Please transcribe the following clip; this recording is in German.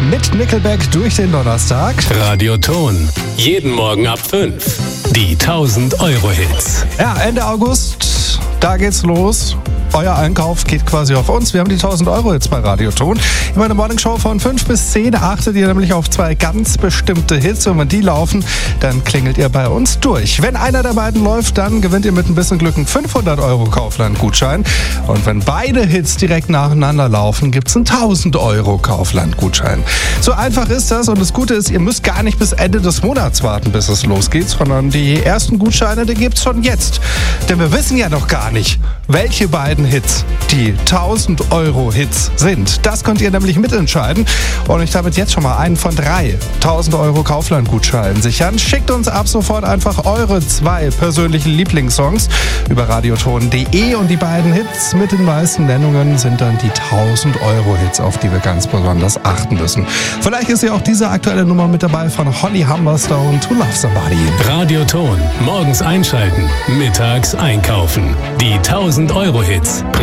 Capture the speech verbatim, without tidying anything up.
mit Nickelback durch den Donnerstag. Radioton. Jeden Morgen ab fünf. Die tausend Euro Hits. Ja, Ende August, da geht's los. Euer Einkauf geht quasi auf uns. Wir haben die tausend Euro jetzt bei Radioton. In meiner Morningshow von fünf bis zehn achtet ihr nämlich auf zwei ganz bestimmte Hits. Und wenn die laufen, dann klingelt ihr bei uns durch. Wenn einer der beiden läuft, dann gewinnt ihr mit ein bisschen Glück einen fünfhundert Euro Kaufland-Gutschein. Und wenn beide Hits direkt nacheinander laufen, gibt's einen tausend Euro Kaufland-Gutschein. So einfach ist das. Und das Gute ist, ihr müsst gar nicht bis Ende des Monats warten, bis es losgeht, sondern die ersten Gutscheine, die gibt's schon jetzt. Denn wir wissen ja noch gar nicht, welche beiden Hits die tausend Euro Hits sind. Das könnt ihr nämlich mitentscheiden und ich damit jetzt schon mal einen von drei tausend Euro Kaufland-Gutscheinen sichern. Schickt uns ab sofort einfach eure zwei persönlichen Lieblingssongs über radioton punkt de und die beiden Hits mit den meisten Nennungen sind dann die tausend Euro Hits, auf die wir ganz besonders achten müssen. Vielleicht ist ja auch diese aktuelle Nummer mit dabei von Holly Humberstone, To Love Somebody. Radioton. Morgens einschalten, mittags einkaufen. Die tausend Euro Hits.